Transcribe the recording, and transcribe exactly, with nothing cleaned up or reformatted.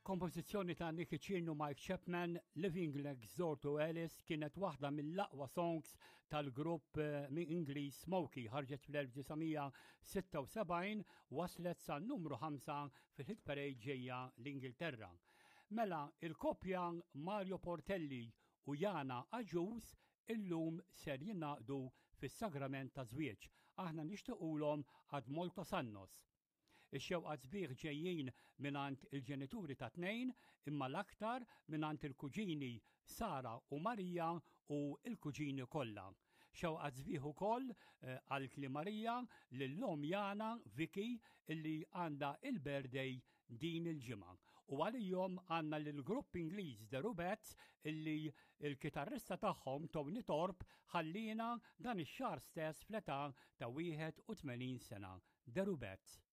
Il-kompożizzjoni ta' Nicky Chinn u Mike Chapman, Living Like Zorto Alice, kienet waħda mill-aqwa songs tal-grupp minn Ingliż Smokey, ħarġet fl-1976 waslet sa' numru ħamsa fil-hit parade ġejja l-Ingilterra. Mela, il-koppja Mario Portelli u Jana Aġus illum ser jingħaqdu fis-sagrament ta' żwieġ. Aħna nixtiequlhom għad moltos annos. Ix-xewqa sbieħ ġejjin minant il-ġenituri ta' tnejn imma l-aktar minant il-kuġini Sara u Marija u il-kuġini kollha. Xewqa sbieħ ukoll għal-kli Marija lill-om Jana Vicky illi għandha il-birthday din il-ġimgħa. U għalihom għandna lill-grupp Ingliż The Rubettes illi il-kitarrista tagħhom Tony Thorpe ħallina dan ix-xahar stess fl-età ta' wieħed u tmenin sena. The Rubettes.